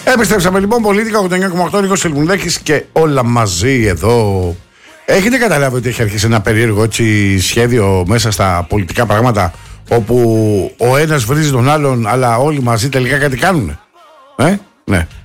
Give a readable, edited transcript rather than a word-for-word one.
Επιστρέψαμε λοιπόν. Πολίτικα 89,8 Νίκος Σελμουνδάκης και όλα μαζί εδώ. Έχετε καταλάβει ότι έχει αρχίσει ένα περίεργο έτσι σχέδιο μέσα στα πολιτικά πράγματα, όπου ο ένας βρίζει τον άλλον, αλλά όλοι μαζί τελικά κάτι κάνουν? Ναι.